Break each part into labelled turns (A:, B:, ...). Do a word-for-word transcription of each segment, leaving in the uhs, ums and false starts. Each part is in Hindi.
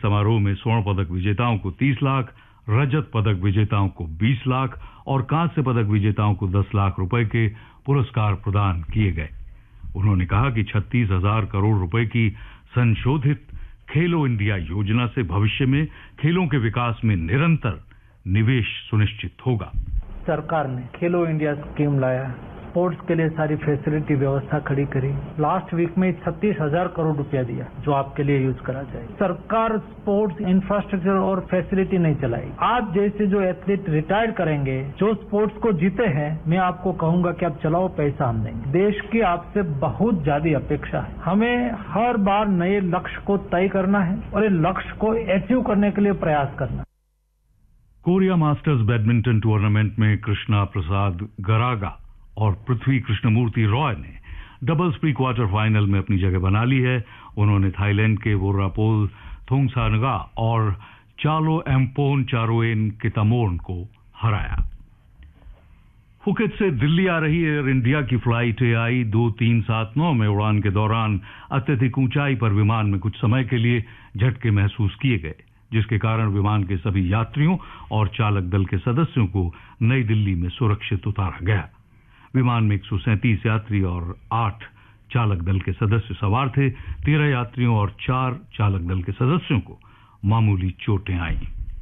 A: समारोह में स्वर्ण पदक विजेताओं को तीस लाख, रजत पदक विजेताओं को बीस लाख और कांस्य पदक विजेताओं को दस लाख रुपए के पुरस्कार प्रदान किए गए। उन्होंने कहा कि छत्तीस हजार करोड़ रुपए की संशोधित खेलो इंडिया योजना से भविष्य में खेलों के विकास में निरंतर निवेश सुनिश्चित होगा।
B: सरकार ने खेलो इंडिया स्कीम लाया, स्पोर्ट्स के लिए सारी फैसिलिटी व्यवस्था खड़ी करी। लास्ट वीक में छत्तीस हजार करोड़ रुपया दिया जो आपके लिए यूज करा जाए। सरकार स्पोर्ट्स इंफ्रास्ट्रक्चर और फैसिलिटी नहीं चलाई। आप जैसे जो एथलीट रिटायर करेंगे, जो स्पोर्ट्स को जीते हैं, मैं आपको कहूंगा कि आप चलाओ, पैसा हम देंगे। देश की आपसे बहुत ज्यादा अपेक्षा है। हमें हर बार नए लक्ष्य को तय करना है और ये लक्ष्य को अचीव करने के लिए प्रयास करना है।
A: कोरिया मास्टर्स बैडमिंटन टूर्नामेंट में कृष्णा प्रसाद गरागा और पृथ्वी कृष्णमूर्ति रॉय ने डबल्स प्री क्वार्टर फाइनल में अपनी जगह बना ली है। उन्होंने थाईलैंड के वोरापोल थोंगसानगा और चालो एम्पोन चारोएन कितामोर्न को हराया। फुकेट से दिल्ली आ रही एयर इंडिया की फ्लाइट ए आई दो तीन सात नौ में उड़ान के दौरान अत्यधिक ऊंचाई पर विमान में कुछ समय के लिए झटके महसूस किए गए, जिसके कारण विमान के सभी यात्रियों और चालक दल के सदस्यों को नई दिल्ली में सुरक्षित उतारा गया। विमान में एक सौ सैंतीस यात्री और आठ चालक दल के सदस्य सवार थे। तेरह यात्रियों और चार चालक दल के सदस्यों को मामूली चोटें आईं।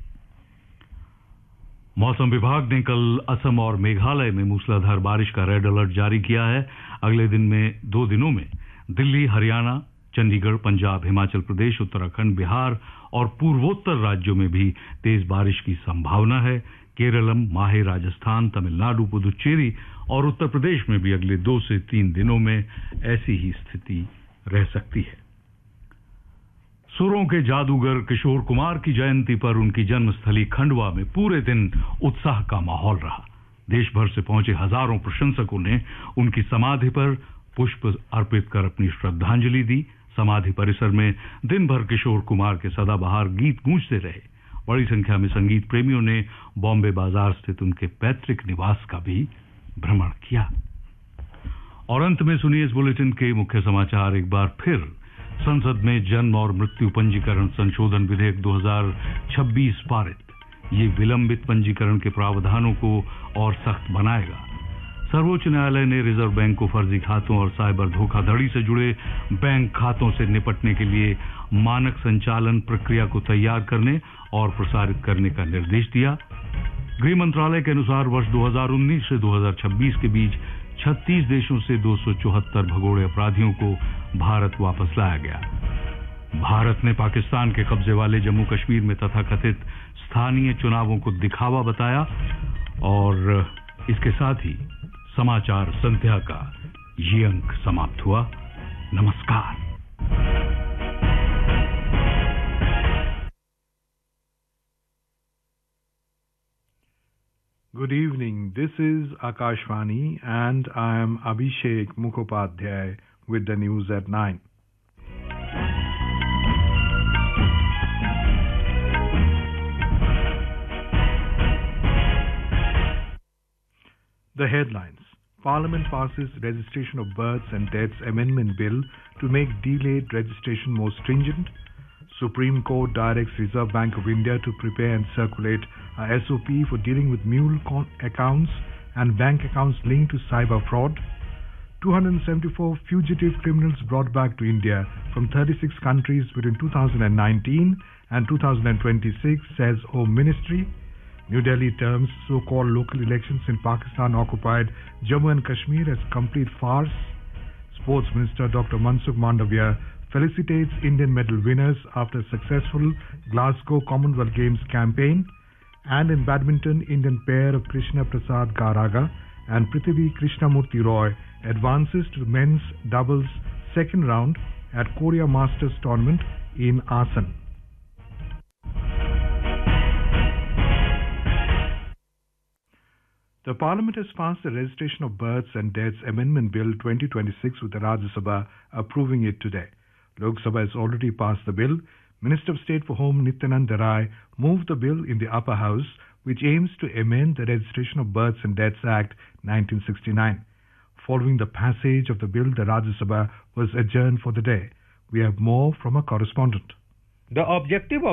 A: मौसम विभाग ने कल असम और मेघालय में मूसलाधार बारिश का रेड अलर्ट जारी किया है। अगले दिन में दो दिनों में दिल्ली, हरियाणा, चंडीगढ़, पंजाब, हिमाचल प्रदेश, उत्तराखंड, बिहार और पूर्वोत्तर राज्यों में भी तेज बारिश की संभावना है। केरलम, माहे, राजस्थान, तमिलनाडु, पुदुचेरी और उत्तर प्रदेश में भी अगले दो से तीन दिनों में ऐसी ही स्थिति रह सकती है। सुरों के जादूगर किशोर कुमार की जयंती पर उनकी जन्मस्थली खंडवा में पूरे दिन उत्साह का माहौल रहा। देश भर से पहुंचे हजारों प्रशंसकों ने उनकी समाधि पर पुष्प अर्पित कर अपनी श्रद्धांजलि दी। समाधि परिसर में दिन भर किशोर कुमार के सदाबहार गीत गूंजते रहे। बड़ी संख्या में संगीत प्रेमियों ने बॉम्बे बाजार स्थित उनके पैतृक निवास का भी भ्रमण किया। और अंत में सुनिए इस बुलेटिन के मुख्य समाचार एक बार फिर। संसद में जन्म और मृत्यु पंजीकरण संशोधन विधेयक दो हज़ार छब्बीस पारित। ये विलंबित पंजीकरण के प्रावधानों को और सख्त बनाएगा। सर्वोच्च न्यायालय ने रिजर्व बैंक को फर्जी खातों और साइबर धोखाधड़ी से जुड़े बैंक खातों से निपटने के लिए मानक संचालन प्रक्रिया को तैयार करने और प्रसारित करने का निर्देश दिया। गृह मंत्रालय के अनुसार वर्ष दो हज़ार उन्नीस से दो हज़ार छब्बीस के बीच छत्तीस देशों से दो सौ चौहत्तर भगोड़े अपराधियों को भारत वापस लाया गया। भारत ने पाकिस्तान के कब्जे वाले जम्मू कश्मीर में तथाकथित स्थानीय चुनावों को दिखावा बताया। और इसके साथ ही समाचार संध्या का ये अंक समाप्त हुआ। नमस्कार।
C: Good evening. This is Akashvani and I am Abhishek Mukhopadhyay with the news at nine. The headlines. Parliament passes Registration of Births and Deaths Amendment Bill to make delayed registration more stringent. Supreme Court directs Reserve Bank of India to prepare and circulate a S O P for dealing with mule accounts and bank accounts linked to cyber fraud. two hundred seventy-four fugitive criminals brought back to India from thirty-six countries between two thousand nineteen and two thousand twenty-six, says Home Ministry. New Delhi terms so-called local elections in Pakistan-occupied Jammu and Kashmir as complete farce. Sports Minister Doctor Mansukh Mandavia felicitates Indian medal winners after a successful Glasgow Commonwealth Games campaign. And in badminton, Indian pair of Krishna Prasad Garaga and Prithvi Krishnamurti Roy advances to the men's doubles second round at Korea Masters tournament in Asan. The Parliament has passed the Registration of Births and Deaths Amendment Bill twenty twenty-six with the Rajya Sabha approving it today. Lok Sabha has already passed the bill. Minister of State for Home Nityanand Rai moved the bill in the upper house, which aims to amend the Registration of Births and Deaths Act nineteen sixty-nine. Following the passage of the bill, the Rajya Sabha was adjourned for the day. We have more from a correspondent.
D: The objective of